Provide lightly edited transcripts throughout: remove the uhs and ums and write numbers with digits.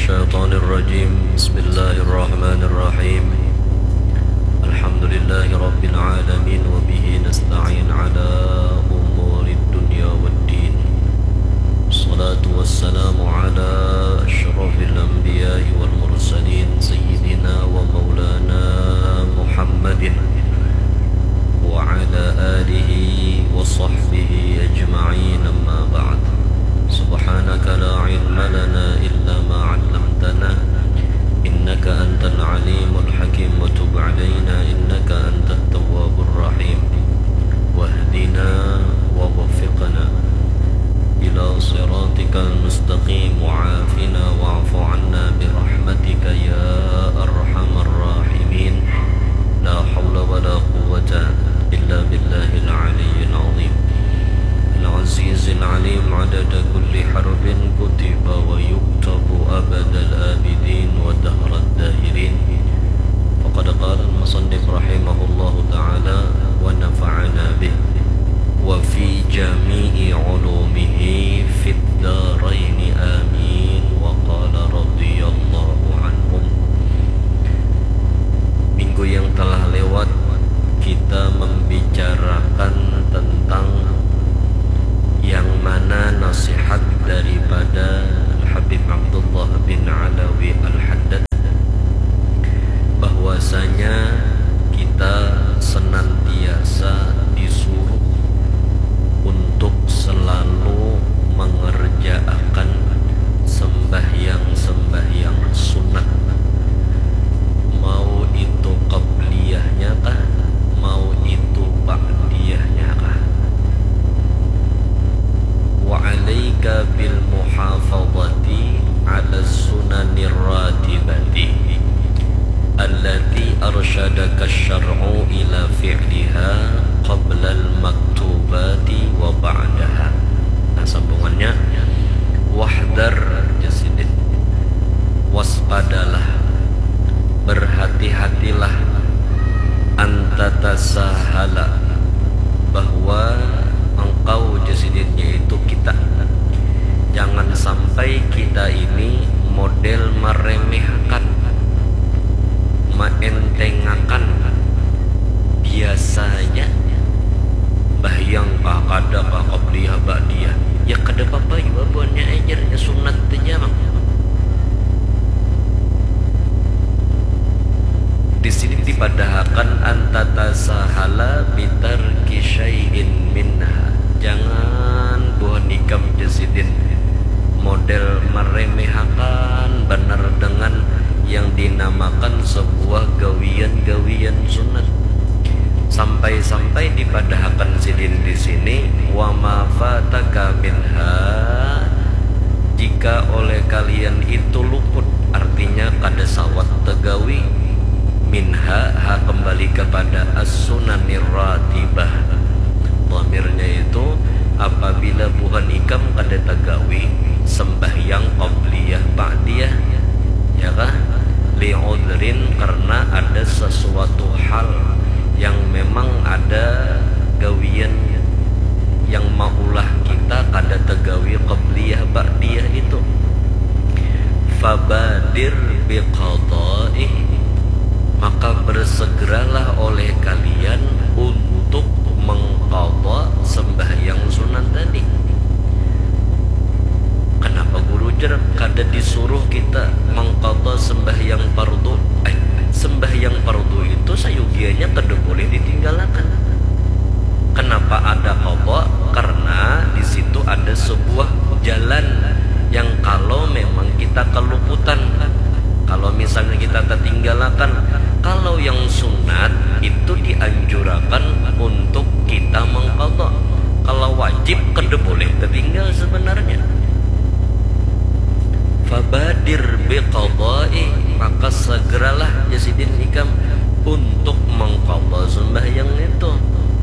الشيطان الرجيم بسم الله الرحمن الرحيم الحمد لله رب العالمين وبه نستعين على أمور الدنيا والدين الصلاة والسلام على أشرف الأنبياء والمرسلين سيدنا ومولانا محمد وعلى آله وصحبه أجمعين أما بعد سبحانك لا علم لنا إلا ما علمتنا إنك أنت العليم الحكيم وتب علينا إنك أنت التواب الرحيم واهدنا ووفقنا إلى صراطك المستقيم وعافنا واعف عنا برحمتك يا أرحم الراحمين لا حول ولا قوة إلا بالله العلي العظيم العزيز العليم عدد كل حرف كتب ويكتب أبد الآبدين ودهر الداهرين وقد قال المصنف رحمه الله تعالى ونفعنا به وفي جميع علومه في الدارين آمين وقال رضي الله عنهم. Minggu yang telah lewat kita membicarakan tentang yang mana nasihat daripada Al-Habib Abdullah bin Alawi Al-Haddad bahwasanya kita senantiasa disuruh untuk selalu mengerjakan sembahyang-sembahyang sunat, mau itu qabliyahnya kah, mau itu ba'diyahnya kah. وعليك بالمحافظة على السنن الراتبة التي أرشدك الشرع إلى فعلها قبل المكتوبات وبعدها. Nah, sambungannya wahdar jasidin, waspadalah, berhati-hatilah, antatasahala, bahwa engkau jasidinnya itu kita, jangan sampai kita ini model meremehkan, mentengakan biasanya bahyang kada qabliyah ba'diyah ya kada apa-apa juga buannya ajarnya sunat aja bang. Di sini dipadahkan antatasahala bitarki syai'in minha, jangan buah nikam jasidin model meremehkan benar dengan yang dinamakan sebuah gawian-gawian sunat. Sampai-sampai dipadahkan sidin di sini wa ma fataka minha, jika oleh kalian itu luput, artinya kada sawat tegawi, minha ha kembali kepada as-sunanir ratibah. Dhamirnya itu apabila buhan ikam kada tagawi sembahyang qabliyah ba'diyah ya kah, li'udhrin, karena ada sesuatu hal yang memang ada gawian yang maulah kita kada tagawi qabliyah ba'diyah itu. Fabadir biqada'ih, maka bersegeralah oleh kalian untuk mengqadha sembahyang sunat tadi. Kenapa guru jerap kada disuruh kita mengqadha sembahyang fardu? Sembahyang fardu itu sayugianya kada boleh ditinggalkan. Kenapa ada qadha? Karena di situ ada sebuah jalan yang kalau memang kita keluputan, kalau misalnya kita tertinggalkan, kalau yang sunat itu dianjurkan untuk kita mengqadha. Kalau wajib kada boleh tertinggal sebenarnya. Fabadir biqadai, maka segeralah jasidin ikam untuk mengqadha sembahyang itu.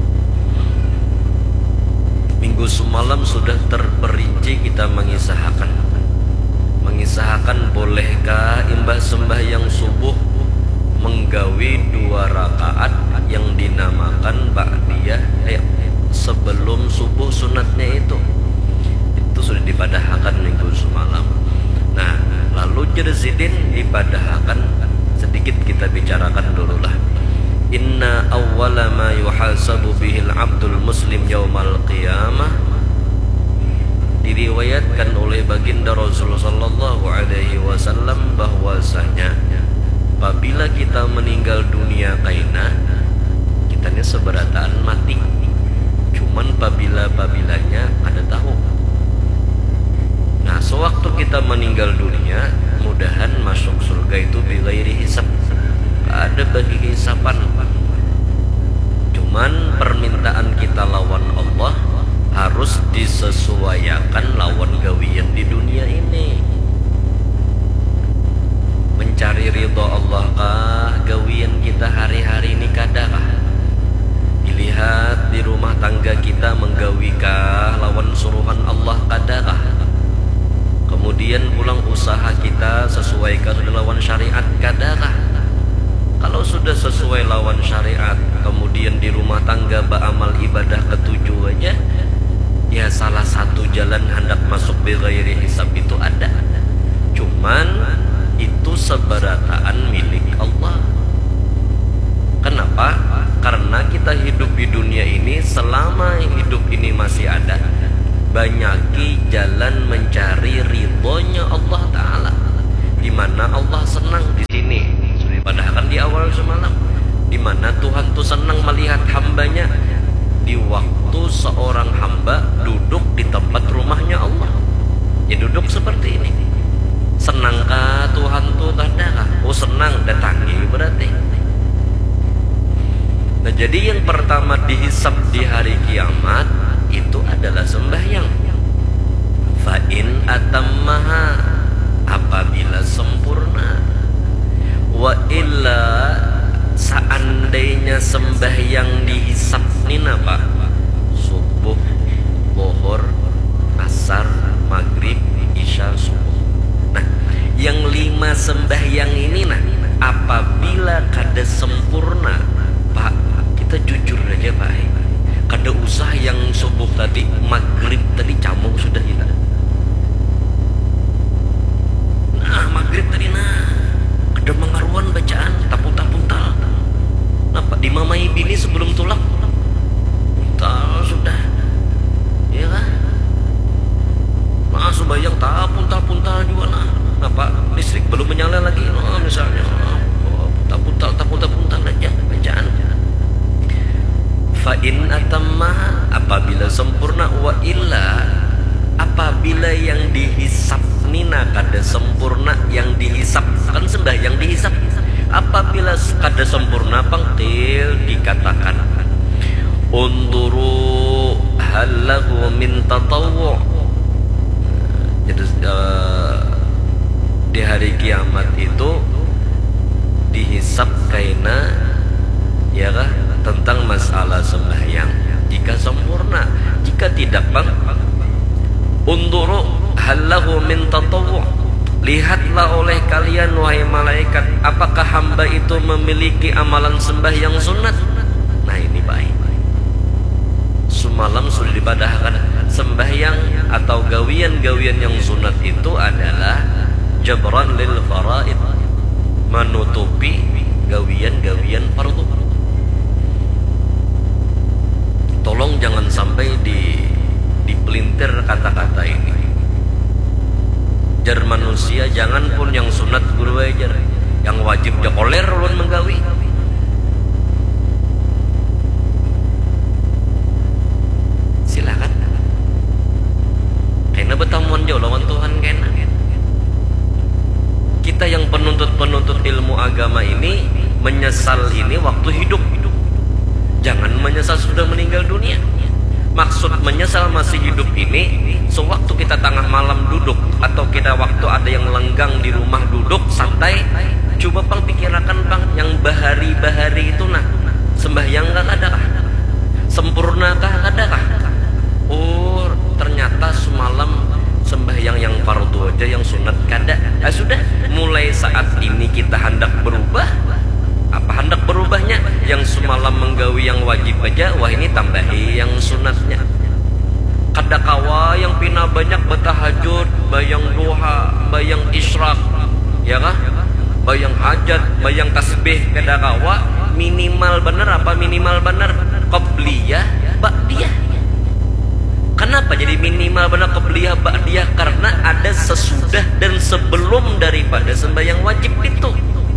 Minggu semalam sudah terperinci kita mengisahkan bolehkah imbah sembahyang subuh menggawi 2 rakaat yang dinamakan ba'diyah sebelum subuh sunatnya itu sudah dipadahkan minggu semalam. Nah, lalu Mujaddidin dipadahakan sedikit kita bicarakan dululah. Inna awwala ma yuhasabu bihil abdul muslim yaumal qiyamah, diriwayatkan oleh baginda Rasulullah sallallahu alaihi wasallam bahwasanya apabila kita meninggal dunia kaina kitanya seberataan mati, cuman pabilanya ada tahu. Nah, sewaktu kita meninggal dunia, mudahan masuk surga itu bighairi hisab, ada bagi hisapan. Cuman permintaan kita lawan Allah harus disesuaikan lawan gawian di dunia ini. Mencari ridha Allah kah gawian kita hari-hari ini kadakah? Dilihat di rumah tangga kita menggawikah lawan suruhan Allah kadakah? Kemudian pulang usaha kita sesuaikan lawan syariat kadakah? Kalau sudah sesuai lawan syariat, kemudian di rumah tangga beramal ibadah ketujuh aja, ya salah satu jalan hendak masuk bighairi hisab itu ada. Cuman itu seberataan milik Allah. Kenapa? Karena kita hidup di dunia ini, selama hidup ini masih ada, banyaki jalan mencari ridhonya Allah Ta'ala, di mana Allah senang di sini. Sudah padahal di awal semalam, di mana Tuhan tuh senang melihat hambanya di waktu seorang hamba duduk di tempat rumahnya Allah. Ya duduk seperti ini. Senangkah Tuhan tuh kadang? Oh senang, datangi berarti. Nah jadi yang pertama dihisab di hari kiamat itu adalah sembahyang. Fa'in atammaha, apabila sempurna. Wa illa, seandainya sembahyang dihisab ini apa? Subuh, zuhur, asar, maghrib, isya, subuh. Nah yang 5 sembahyang ini nah, apabila kada sempurna, Pak, kita jujur aja Pak, kada usah yang subuh tadi, maghrib tadi camung sudah kita. Nah maghrib tadi nah kada mengaruan bacaan tapuntal. Napa dimamai bini sebelum tulak puntal sudah, ya kan? Nah sembahyang tapuntal juga nah. Napa listrik belum menyala lagi, nah, misalnya tapuntal aja bacaan. Fa'in atamma, apabila sempurna. Wa illa, apabila yang dihisab nina kada sempurna, yang dihisab kan sembahyang dihisab, apabila kada sempurna pangtil dikatakan unduru halahu min tatawwu. Jadi di hari kiamat itu dihisab kaina ya kah tentang masalah sembahyang, jika sempurna. Jika tidak bang, unduru halahu min tatawwu, lihatlah oleh kalian wahai malaikat, apakah hamba itu memiliki amalan sembahyang sunat. Nah ini baik, semalam sudah dibadahkan sembahyang atau gawian-gawian yang sunat itu adalah jabran lil faraid, menutupi gawian-gawian fardu. Tolong jangan sampai dipelintir kata-kata ini. Jar manusia jangan pun yang sunat guru ajar, yang wajib jakoler ulun menggawi. Silakan. Kena betamuan jauh lawan Tuhan kena. Kita yang penuntut ilmu agama ini menyesal ini waktu hidup. Jangan menyesal sudah meninggal dunia. Maksud menyesal masih hidup ini, sewaktu kita tengah malam duduk, atau kita waktu ada yang lenggang di rumah duduk santai, coba pang pikirkan bang, yang bahari-bahari itu nah, sembahyang gak adakah? Sempurnakah adakah? Oh ternyata semalam sembahyang yang fardu aja, yang sunat kada. Sudah mulai saat ini kita hendak berubah. Apa hendak berubahnya? Yang semalam menggawi yang wajib aja, wah ini tambahi yang sunatnya. Kada kawa yang pina banyak bertahajud, bayang duha, bayang isyraq, ya kah? Bayang hajat, bayang tasbih kada kawa, minimal bener apa minimal bener? Qabliyah, ba'diyah. Kenapa jadi minimal bener qabliyah, ba'diyah? Karena ada sesudah dan sebelum daripada sembahyang wajib itu.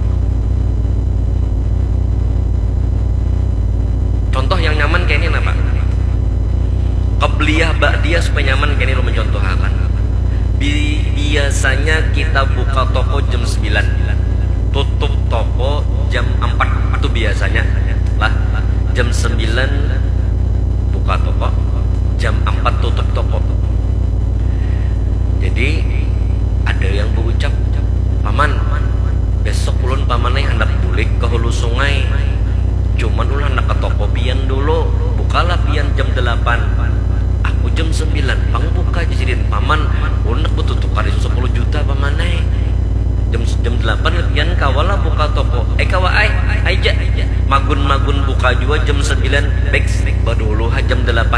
Contoh yang nyaman kayak ini apa? Qabliyah, ba'diyah supaya nyaman kayak ini lo mencontohkan. Biasanya kita buka toko jam 9, tutup toko jam 4. Itu biasanya lah. Jam 9 buka toko, jam 4 tutup toko. Jadi ada yang berucap, paman, besok ulun pamannya hendak bulik ke hulu sungai, cuman ulun hendak ke toko pian dulu, bukalah pian jam 8. Aku jam 9 pang buka jadiin paman, ulun hendak tutup kali 10 juta pamannya. Jam 8 pian kawala buka toko. Kawa aja magun buka juga jam 9 baik badulu jam 8.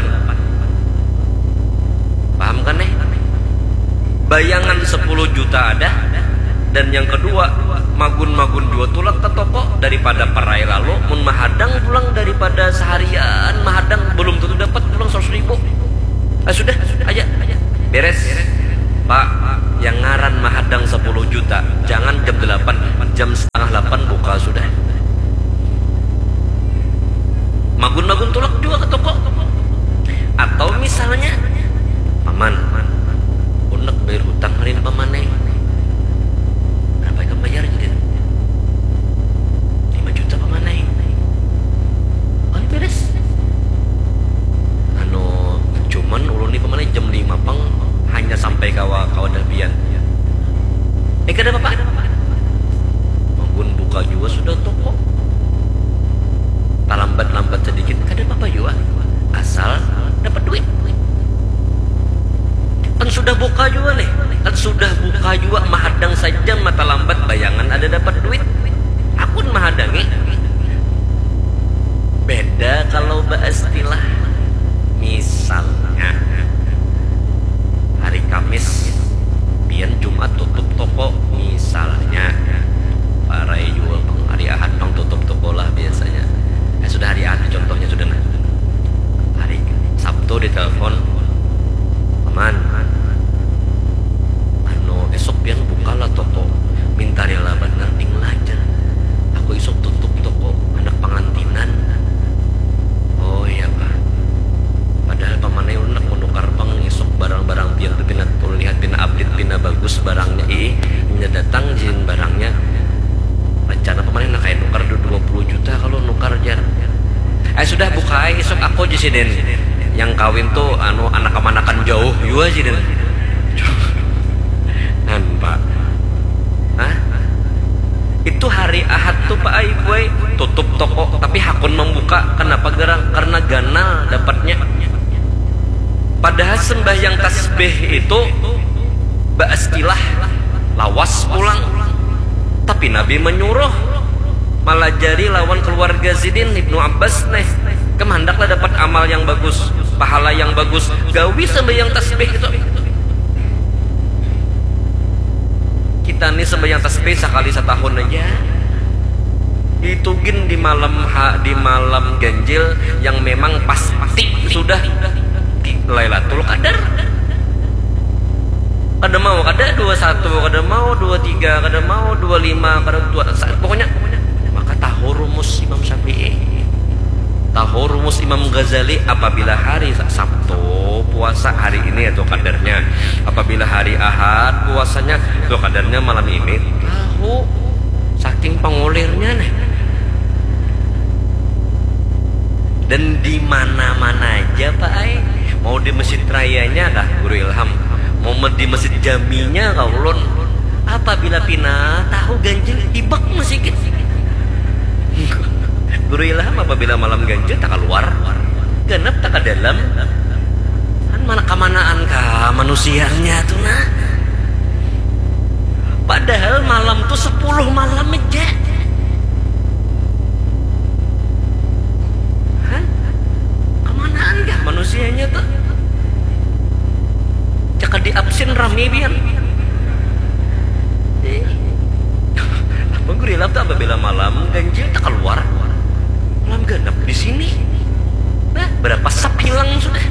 Paham kan bayangan 10 juta ada. Dan yang kedua, magun juga tulak ke toko daripada perai lalu mun mahadang pulang daripada seharian mahadang belum tentu dapat pulang 100.000. Sudah aja beres. Pak, yang ngaran mahadang 10 juta jangan jam 8, jam setengah 8 buka sudah. Magun tulak juga ke toko. Atau misalnya, paman, unek bayar hutang hari ini pamannya. Berapa yang bayar jadi? 5 juta pamannya. Oh beres. Cuman ulun ini pamannya jam 5 pang hanya sampai kawa dapian. Kada apa-apa. Magun buka juga sudah toko. Lambat sedikit kada apa-apa juga. Asal dapat duit. Kan sudah buka juga nih. Kan sudah buka juga mahadang saja mata lambat bayangan ada dapat duit. Akun mahadangi. Beda kalau beristilah. Misalnya hari Kamis pian Jumat tutup toko misalnya, para jual hari Ahad pang tutup toko lah biasanya. Sudah hari Ahad contohnya sudah nah. Hari Sabtu ditelepon, paman, esok pian bukalah toko, minta rela bener tinggal aja. Aku esok tutup toko anak pengantinan. Oh iya pak. Padahal pamannya unek menukar pang esok barang-barang pian tu pina tuh lihat pina update pina bagus barangnya nya datang jin barangnya. Rencana pamannya nak kayak nukar 20 juta kalau nukar jar. Sudah buka esok aku jisiden yang kawin tuh anak kemanakan jauh juga jiden. Nan pak, itu hari Ahad tuh pak boy tutup toko tapi hakun membuka. Kenapa gerang? Karena ganal dapatnya. Padahal sembahyang tasbih itu ba'astilah lawas pulang. Tapi Nabi menyuruh malah jari lawan keluarga Zidin Ibnu Abbas nih. Kehendaklah dapat amal yang bagus, pahala yang bagus. Gawi sembahyang tasbih itu. Kita nih sembahyang tasbih sekali setahun aja. Hitungin di malam ganjil yang memang pasti sudah Lailatul Qadar. Kada mau kada 21, kada mau 23, kada mau 25, kada 21. Pokoknya maka tahurumus Imam Syafi'i, tahurumus Imam Ghazali apabila hari Sabtu puasa hari ini itu kadarnya. Apabila hari Ahad puasanya itu kadarnya malam ini. Tahu saking pengulirnya nih. Dan di mana-mana aja Pak Ai. Mau di Masjid Rayanya kah Guru Ilham, mau di Masjid Jaminya kah ulun. Apabila pina tahu ganjil ibak masjid. Guru Ilham apabila malam ganjil tak keluar, genep tak ke dalam. Kan mana kemanaan kah manusianya tuh nah. Padahal malam tuh 10 malam aja. Kemanaan kah manusianya tuh? Cakap di absen rame biar. Alhamdulillah tuh apabila malam ganjil tak keluar, malam genap di sini. Nah, berapa sap hilang sudah.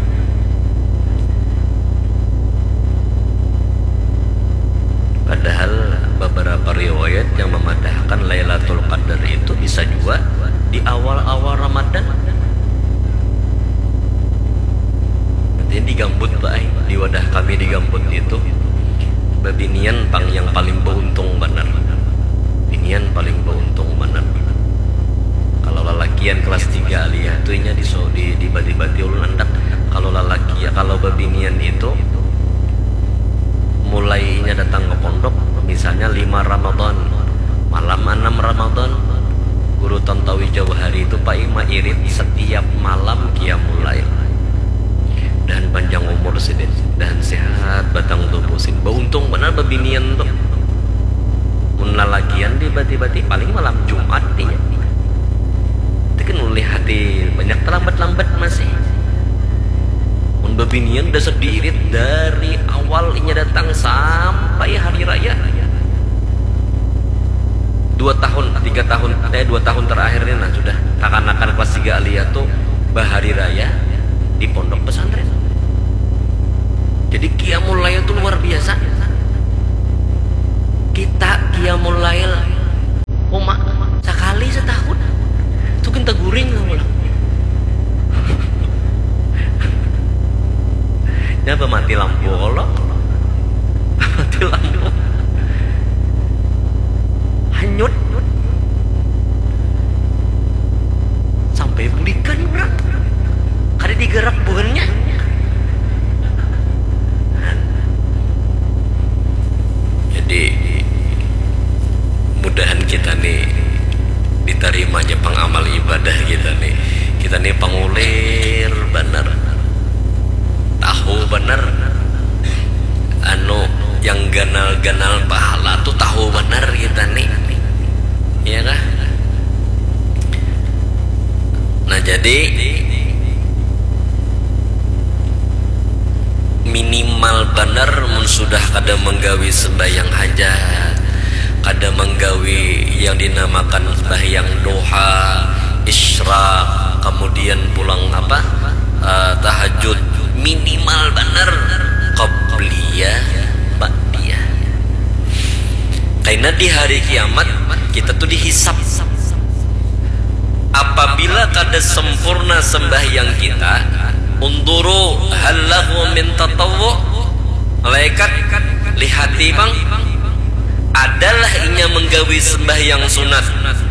Padahal beberapa riwayat yang memadahkan Lailatul Qadar itu bisa juga di awal-awal Ramadan. Nanti digambut Pak, di wadah kami digambut itu babinian yang paling beruntung benar. Binian paling beruntung benar. Kalau lalakian kelas 3 aliyah itu nya di bati-bati ulun andak. Kalau lalaki ya, kalau babinian itu mulainya datang ke pondok misalnya 5 Ramadan, malam 6 Ramadan, Guru Tontowi Jauhari itu Pak Ima irit setiap malam qiyamul lail. Dan panjang umur sidin dan sehat batang tubuh sin. Beruntung benar babinian tuh. Mun lalakian di bati-bati paling malam Jumat nih. Tekan ulih hati banyak terlambat-lambat masih. Mun babinian udah sedirit dari awal inya datang sampai hari raya. 2 tahun, 3 tahun, 2 tahun terakhirnya nah sudah akan kelas 3 aliyah tuh bahari raya di pondok pesantren. Jadi qiyamul lail itu luar biasa. Kita qiyamul lail sekali setahun. Itu kita guring lah. Nyapa mati lampu kolok. Mati lampu. Hanyut. Sampai bulikan orang. Kada digerak buahnya. Jadi mudahan kita nih diterimanya pengamal ibadah kita nih. Kita nih pengulir benar. Tahu benar. Anu yang ganal-ganal pahala tuh tahu benar kita nih. Iya kah? Nah jadi minimal benar mun sudah kada menggawi sembahyang hajat, kada menggawi yang dinamakan sembahyang duha, isyraq, kemudian pulang tahajud, minimal benar qabliyah ba'diyah. Karena di hari kiamat kita tuh dihisap. Apabila kada sempurna sembahyang kita, unduru halahu min tatawwu, malaikat lihati bang adalah inya menggawi sembahyang sunat.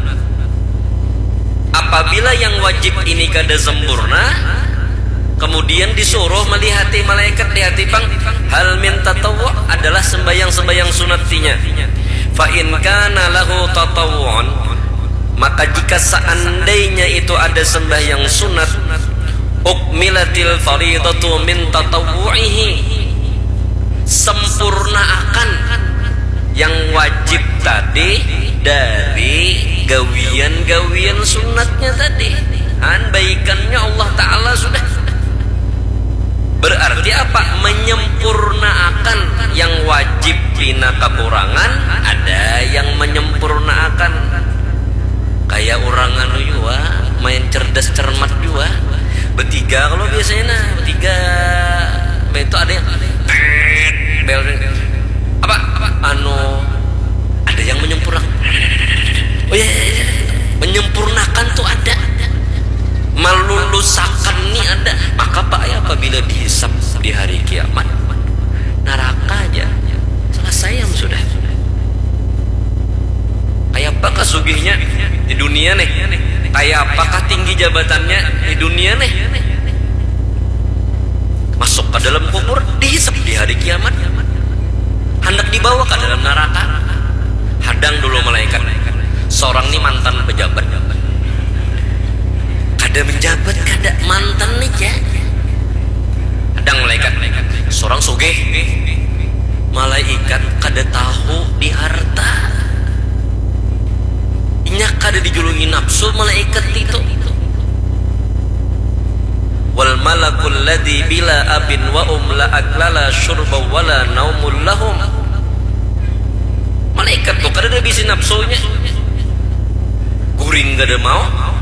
Apabila yang wajib ini kada sempurna, kemudian disuruh melihati malaikat lihati bang hal min tatawwu adalah sembahyang sunatinya. Fa in kana lahu tatawwun, maka jika seandainya itu ada sembahyang sunat, ukmilatil faridatu min tatawwu'ihi, sempurna akan yang wajib tadi dari gawian-gawian sunatnya tadi. Baikannya Allah Ta'ala sudah. Berarti apa? Menyempurnaakan yang wajib bina kekurangan, ada yang menyempurnaakan. Kayak orang anu juga main cerdas cermat juga. Bertiga kalau biasanya bertiga itu ada yang bel apa ada yang menyempurnakan. Oh iya, menyempurnakan tuh ada, melulusakan nih ada. Maka Pak ya apabila dihisap di hari kiamat, neraka aja selesai yang sudah. Kayak apakah sugihnya di dunia nih? Kayak apakah tinggi jabatannya di dunia nih? Masuk ke dalam kubur, dihisap di hari kiamat, hendak dibawa ke dalam neraka. Hadang dulu malaikat. Seorang nih mantan pejabat. Kada menjabat, kada mantan nih ya. Hadang malaikat. Seorang sugih. Malaikat kada tahu di harta. Inya kada dijulungi nafsu malaikat itu. Wal malakul ladzi bila abin wa la aklala syurba wala naumul lahum. Malaikat tuh kada bisa nafsunya. guring gak ada mau,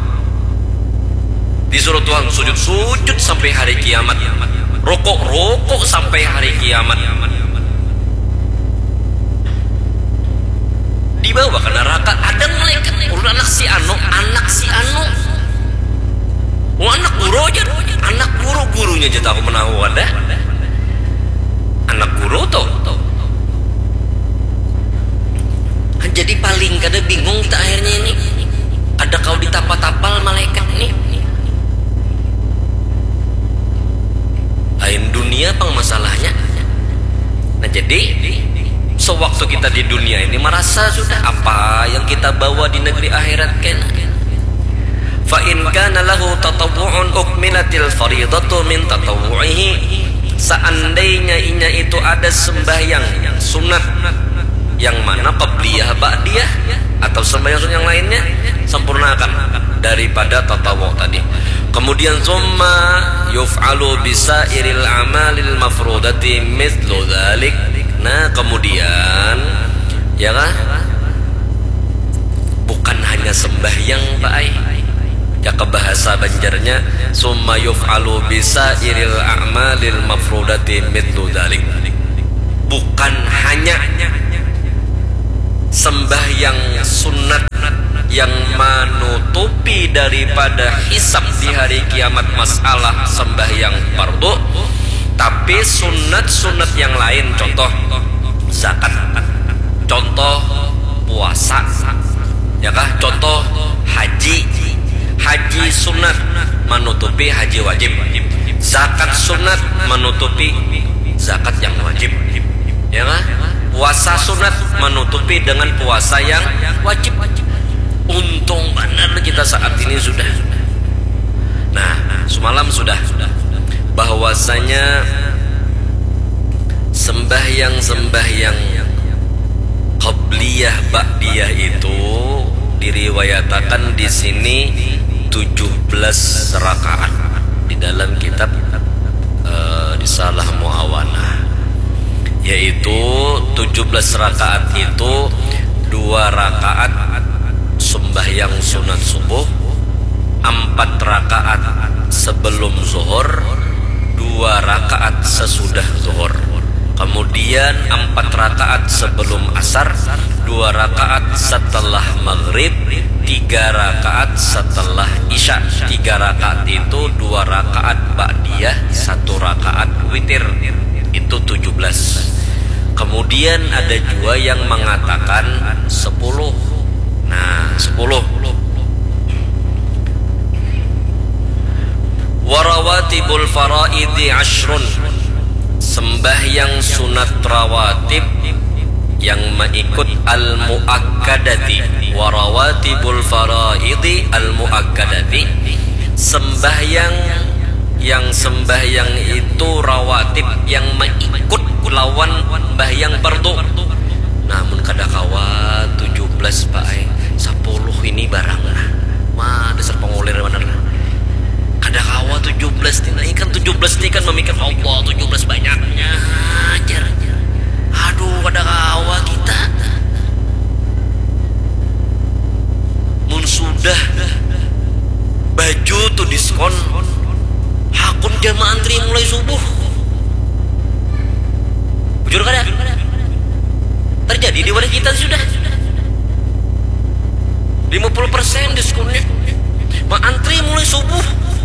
disuruh Tuhan sujud sampai hari kiamat, rokok sampai hari kiamat, dibawa ke neraka. Ada malaikat anak si anu, anak guru aja, anak gurunya aja tahu menahu ada, anak guru tuh. Jadi paling kada bingung kita akhirnya ini, ada kau ditapa-tapal malaikat ini. Lain dunia pang masalahnya. Nah jadi sewaktu kita di dunia ini merasa sudah apa yang kita bawa di negeri akhirat kena. Fa in kana lahu tatawwu'un ukmilatil fariidatu min tatawwu'ihi. Seandainya inya itu ada sembahyang sunat yang mana qabliyah ba'diyah atau sembahyang sunat yang lainnya, sempurnakan daripada tatawwu tadi. Kemudian summa yuf'alu bisairil amalil mafrudati mithlu dzalik. Nah kemudian ya kan, bukan hanya sembahyang Pak Ai, ya ke bahasa Banjarnya summa yuf'alu bisairil a'malil mafrudati mithlu dzalik. Bukan hanya sembahyang sunat yang menutupi daripada hisab di hari kiamat masalah sembahyang fardu, tapi sunat-sunat yang lain, contoh zakat, contoh puasa, ya kah, contoh haji sunat menutupi haji wajib, zakat sunat menutupi zakat yang wajib, ya kah, puasa sunat menutupi dengan puasa yang wajib. Untung benar kita saat ini sudah. Nah, semalam sudah bahwasanya sembahyang qabliyah ba'diyah itu diriwayatakan di sini 17 rakaat di dalam kitab Risalah Muawanah, yaitu 17 rakaat itu 2 rakaat sembahyang sunat subuh, 4 rakaat sebelum zuhur, 2 rakaat sesudah zuhur, kemudian 4 rakaat sebelum asar, 2 rakaat setelah maghrib, 3 rakaat setelah isya. 3 rakaat itu 2 rakaat ba'diyah, 1 rakaat witir, itu 17. Kemudian ada juga yang mengatakan 10. Nah 10. Warawatibul faraidi ashrun. Sembahyang sunat rawatib yang mengikut al-muakkadati. Warawatibul faraidi al-muakkadati. Sembahyang itu rawatib yang mengikut lawan sembahyang fardu. Namun kada kawa 17 Pak Ai, 10 ini barang lah. Mah dasar pengulir bener. Kada kawa 17 ini kan 17 ini kan memikir Allah 17 banyaknya ajar. Aduh kada kawa kita. Mun sudah baju tuh diskon, hakun jamaah antri mulai subuh. Jujur kada? Terjadi di wadah kita sudah 50% diskonnya. Antri mulai subuh.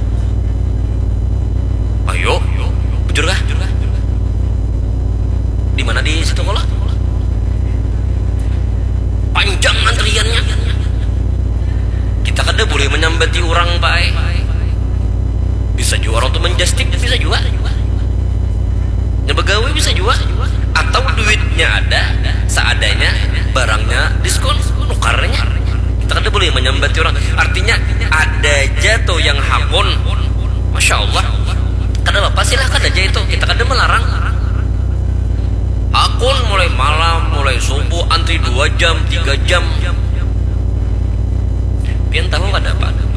Ayo, jujur kah? Di mana di situ kola? Panjang antriannya. Kita kada boleh menyambati orang baik. Bisa juga orang tuh menjustif, bisa juga. Ngebagawe bisa juga. Atau duitnya ada seadanya, barangnya diskon, nukarnya. Kita kan boleh menyambati orang. Artinya ada aja tuh yang hakun, masya Allah. Kada apa silahkan aja itu. Kita kada melarang. Hakun mulai malam, mulai subuh, antri 2 jam, 3 jam. Pian tahu kada apa?